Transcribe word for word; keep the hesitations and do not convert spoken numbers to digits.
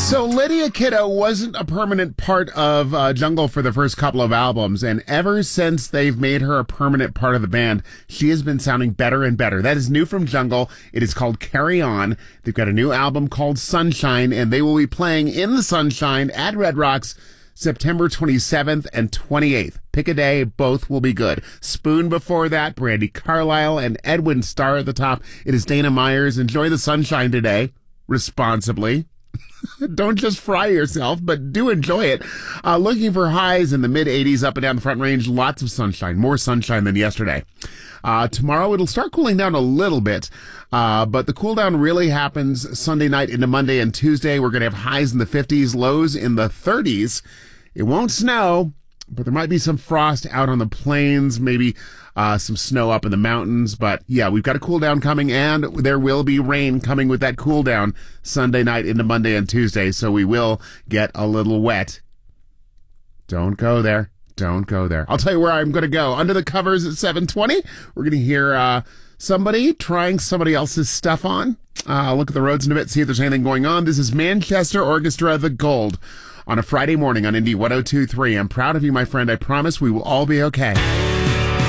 So Lydia Kiddo wasn't a permanent part of uh, Jungle for the first couple of albums, and ever since they've made her a permanent part of the band, she has been sounding better and better. That is new from Jungle. It is called Carry On. They've got a new album called Sunshine, and they will be playing in the Sunshine at Red Rocks September twenty-seventh and twenty-eighth. Pick a day, both will be good. Spoon before that, Brandi Carlile and Edwin Starr at the top. It is Dana Myers. Enjoy the sunshine today, responsibly. Don't just fry yourself, but do enjoy it. Uh, looking for highs in the mid eighties up and down the Front Range. Lots of sunshine, more sunshine than yesterday. Uh, tomorrow it'll start cooling down a little bit, uh, but the cool down really happens Sunday night into Monday and Tuesday. We're going to have highs in the fifties, lows in the thirties. It won't snow, but there might be some frost out on the plains, maybe uh, some snow up in the mountains. But yeah, we've got a cool down coming, and there will be rain coming with that cool down Sunday night into Monday and Tuesday. So we will get a little wet. Don't go there. Don't go there. I'll tell you where I'm going to go. Under the covers at seven twenty, we're going to hear uh, somebody trying somebody else's stuff on. Uh, look at the roads in a bit, see if there's anything going on. This is Manchester Orchestra, The Gold, on a Friday morning on Indy one oh two point three. I'm proud of you, my friend. I promise we will all be okay.